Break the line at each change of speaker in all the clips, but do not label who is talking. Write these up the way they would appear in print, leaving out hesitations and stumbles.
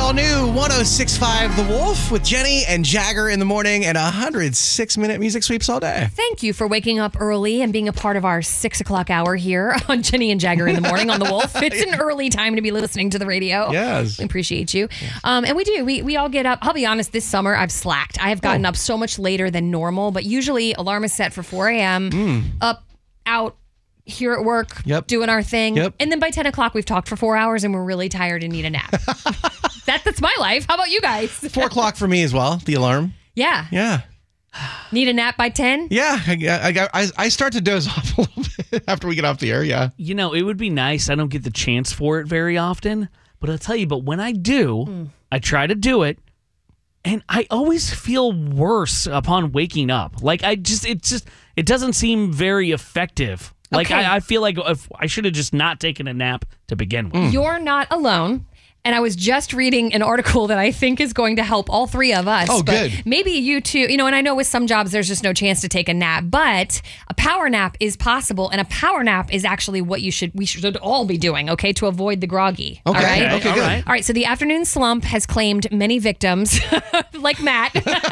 all-new 106.5 The Wolf with Jenny and Jagger in the morning and 106-minute music sweeps all day.
Thank you for waking up early and being a part of our 6 o'clock hour here on Jenny and Jagger in the morning on The Wolf. It's an early time to be listening to the radio.
Yes.
We appreciate you. And we do. We all get up. I'll be honest, this summer I've slacked. I have gotten up so much later than normal, but usually alarm is set for 4 a.m. Up, out, here at work, doing our thing. And then by 10 o'clock, we've talked for 4 hours and we're really tired and need a nap. That's my life. How about you guys?
4 o'clock for me as well, the alarm.
Yeah.
Yeah.
Need a nap by 10?
Yeah. I start to doze off a little bit after we get off the air, yeah.
You know, it would be nice. I don't get the chance for it very often. But I'll tell you, but when I do, I try to do it. And I always feel worse upon waking up. Like, it doesn't seem very effective. Like,
Okay.
I feel like I should have just not taken a nap to begin with.
You're not alone. And I was just reading an article that I think is going to help all three of us.
Oh,
but
good.
maybe you too. You know, and I know with some jobs there's just no chance to take a nap, but a power nap is possible. And a power nap is actually what we should all be doing, okay, to avoid the groggy.
Okay.
All right?
Okay, good.
All right, so the afternoon slump has claimed many victims, like Matt.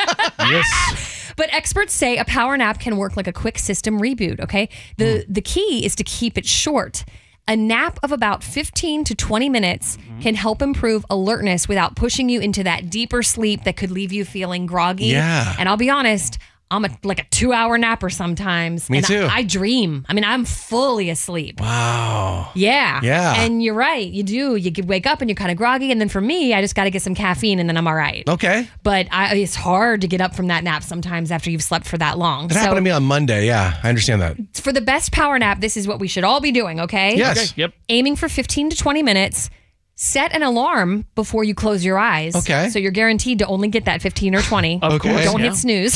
Yes.
But experts say a power nap can work like a quick system reboot, okay? The key is to keep it short. A nap of about 15 to 20 minutes can help improve alertness without pushing you into that deeper sleep that could leave you feeling groggy.
Yeah.
And I'll be honest, I'm like a 2-hour napper sometimes.
Me
and
too.
I dream. I mean, I'm fully asleep.
Wow.
Yeah.
Yeah.
And you're right. You do. You could wake up and you're kind of groggy. And then for me, I just got to get some caffeine and then I'm all right.
Okay.
But it's hard to get up from that nap sometimes after you've slept for that long.
It happened to me on Monday, yeah. I understand that.
For the best power nap, this is what we should all be doing, okay?
Yes.
Okay, yep.
Aiming for 15 to 20 minutes. Set an alarm before you close your eyes.
Okay.
So you're guaranteed to only get that 15 or 20.
Of course.
Don't
Yeah.
hit snooze.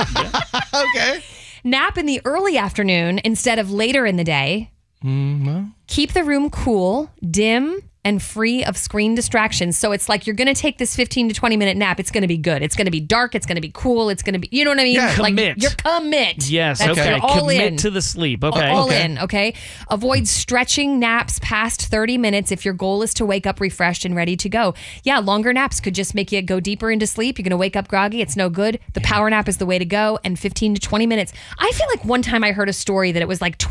Okay.
Nap in the early afternoon instead of later in the day. Keep the room cool, dim, and free of screen distractions. So it's like you're going to take this 15 to 20 minute nap. It's going to be good. It's going to be dark. It's going to be cool. It's going to be, you know what I mean?
Yeah.
Like
Commit.
you're commit.
Yes,
That's
okay.
you're all
Commit
in.
to the sleep. Okay.
All
Okay.
in, okay? Avoid stretching naps past 30 minutes if your goal is to wake up refreshed and ready to go. Yeah, longer naps could just make you go deeper into sleep. You're going to wake up groggy. It's no good. The power nap is the way to go, and 15 to 20 minutes. I feel like one time I heard a story that it was like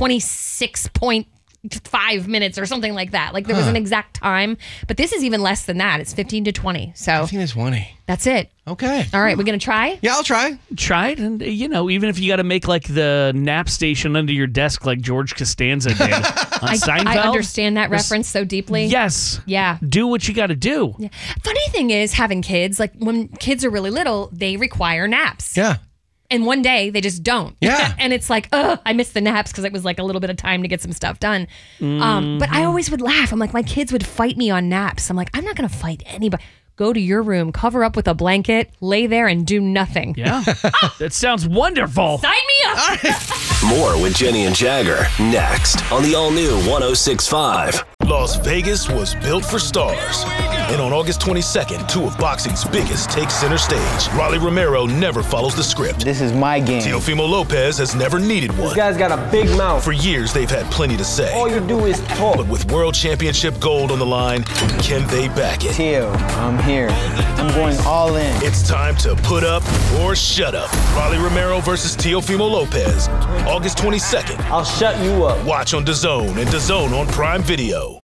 26.5 minutes or something like that. Like there was an exact time, but this is even less than that. It's 15 to 20. So
15 to 20.
that's it.
Okay.
All right, we're going to try?
Yeah, I'll try.
Try it, and even if you got to make like the nap station under your desk like George Costanza did on Seinfeld.
I understand that reference so deeply.
Yes.
Yeah.
Do what you got to do.
Yeah. Funny thing is having kids, like when kids are really little, they require naps.
Yeah.
And one day they just don't.
Yeah.
And it's like, I missed the naps because it was like a little bit of time to get some stuff done. But I always would laugh. I'm like, my kids would fight me on naps. I'm like, I'm not going to fight anybody. Go to your room, cover up with a blanket, lay there and do nothing.
Yeah. That sounds wonderful.
Sign me up.
More with Jenny and Jagger next on the all-new 106.5.
Las Vegas was built for stars. And on August 22nd, two of boxing's biggest take center stage. Rolly Romero never follows the script.
This is my game.
Teofimo Lopez has never needed one.
This guy's got a big mouth.
For years, they've had plenty to say.
All you do is talk.
But with World Championship gold on the line, can they back it?
Teo, I'm here. I'm going all in.
It's time to put up or shut up. Rolly Romero versus Teofimo Lopez, August 22nd.
I'll shut you up.
Watch on DAZN and DAZN on Prime Video.